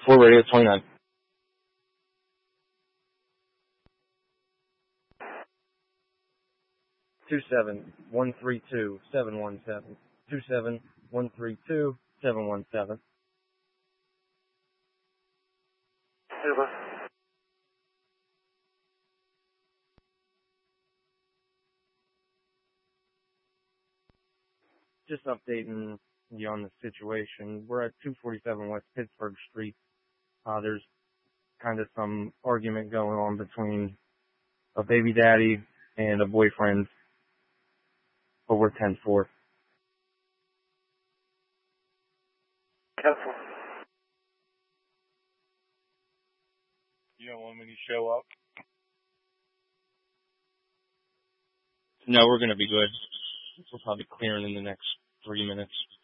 4 Radio 29. Two 7-132-717. 27132-717. Just updating you on the situation. We're at 247 West Pittsburgh Street. There's kind of some argument going on between a baby daddy and a boyfriend over 10-4. You don't want me to show up? No, we're going to be good. We'll probably clearing in the next 3 minutes.